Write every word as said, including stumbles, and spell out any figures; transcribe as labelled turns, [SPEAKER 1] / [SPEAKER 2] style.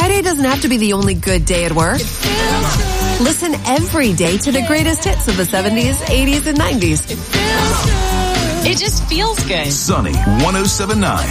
[SPEAKER 1] Friday doesn't have to be the only good day at work. Listen every day to the greatest hits of the seventies, eighties, and nineties.
[SPEAKER 2] It just feels good.
[SPEAKER 3] Sunny one oh seven point nine.